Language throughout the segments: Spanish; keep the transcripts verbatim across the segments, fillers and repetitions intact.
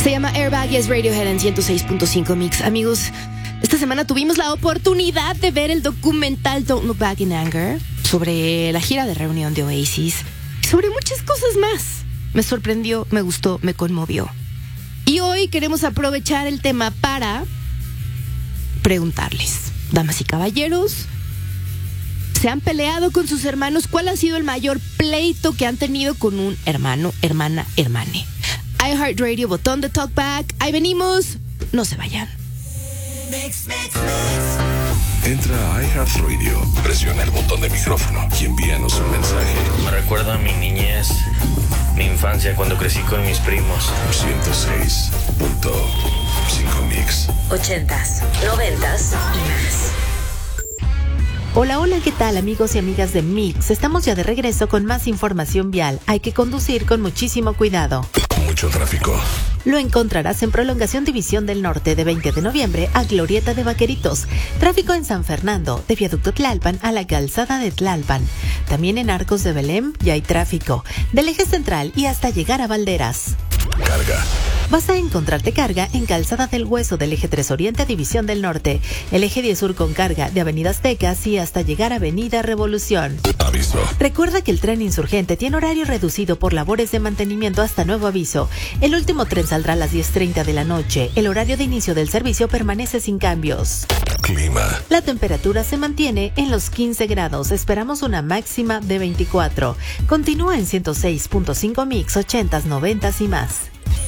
Se llama Airbag y es Radiohead en ciento seis punto cinco Mix. Amigos, esta semana tuvimos la oportunidad de ver el documental Don't Look Back in Anger sobre la gira de reunión de Oasis y sobre muchas cosas más. Me sorprendió, me gustó, me conmovió. Y hoy queremos aprovechar el tema para preguntarles, damas y caballeros, ¿se han peleado con sus hermanos? ¿Cuál ha sido el mayor pleito que han tenido con un hermano, hermana, hermane? iHeartRadio, botón de Talkback. Ahí venimos. No se vayan. Mix, mix, mix. Entra a iHeartRadio, presiona el botón de micrófono y envíanos un mensaje. Me recuerda a mi niñez, mi infancia cuando crecí con mis primos. ciento seis punto cinco Mix. Ochentas, noventas y más. Hola, hola, ¿qué tal amigos y amigas de Mix? Estamos ya de regreso con más información vial. Hay que conducir con muchísimo cuidado. Mucho tráfico. Lo encontrarás en Prolongación División del Norte de veinte de noviembre a Glorieta de Vaqueritos. Tráfico en San Fernando, de Viaducto Tlalpan a la Calzada de Tlalpan. También en Arcos de Belém ya hay tráfico. Del eje central y hasta llegar a Valderas. Carga. Vas a encontrarte carga en Calzada del Hueso del eje tres Oriente División del Norte, el eje diez Sur con carga de Avenida Aztecas y hasta llegar a Avenida Revolución. Aviso. Recuerda que el tren Insurgente tiene horario reducido por labores de mantenimiento hasta nuevo aviso. El último tren saldrá a las diez treinta de la noche. El horario de inicio del servicio permanece sin cambios. Clima. La temperatura se mantiene en los quince grados. Esperamos una máxima de veinticuatro. Continúa en ciento seis punto cinco Mix, ochentas, noventas y más.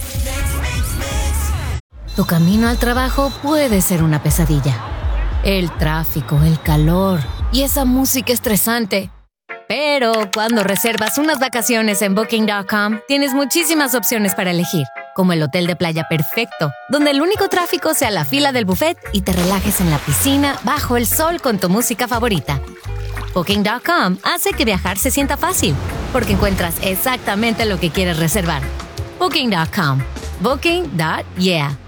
Tu camino al trabajo puede ser una pesadilla. El tráfico, el calor y esa música estresante. Pero cuando reservas unas vacaciones en Booking punto com, tienes muchísimas opciones para elegir, como el hotel de playa perfecto, donde el único tráfico sea la fila del buffet y te relajes en la piscina bajo el sol con tu música favorita. Booking punto com hace que viajar se sienta fácil, porque encuentras exactamente lo que quieres reservar. Booking punto com. Booking. Yeah.